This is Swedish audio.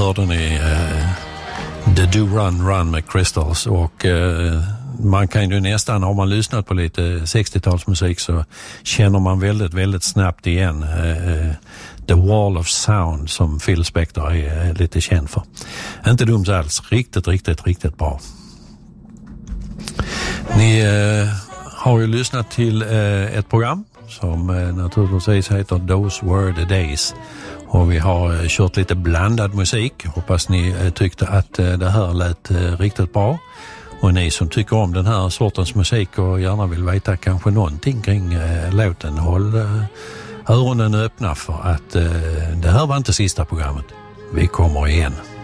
hörde ni The Do Run Run med Crystals och man kan ju nästan, har man lyssnat på lite 60-talsmusik så känner man väldigt, väldigt snabbt igen The Wall of Sound som Phil Spector är lite känd för. Inte dumt alls, riktigt bra. Ni har ju lyssnat till ett program som naturligtvis heter Those Were the Days. Och vi har kört lite blandad musik. Hoppas ni tyckte att det här lät riktigt bra. Och ni som tycker om den här sortens musik och gärna vill veta kanske någonting kring låten, håll öronen öppna för att det här var inte sista programmet. Vi kommer igen.